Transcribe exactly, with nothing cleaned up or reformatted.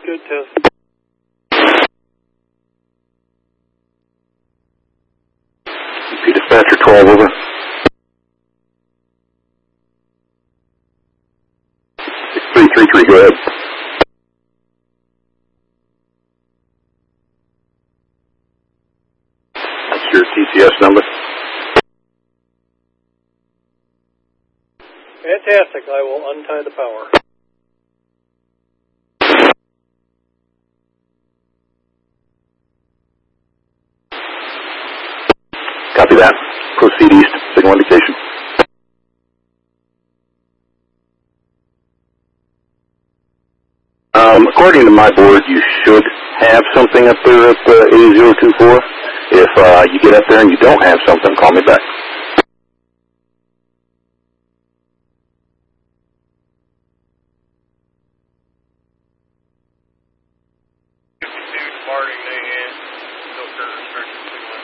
Good test. P dispatcher twelve, over. six three three three, go ahead. What's your T C S number? Fantastic. I will untie the power. Copy that. Proceed east. Signal indication. Um, according to my board, you should have something up there at uh, A zero two four. If uh, you get up there and you don't have something, call me back. Departing A N, filter restriction.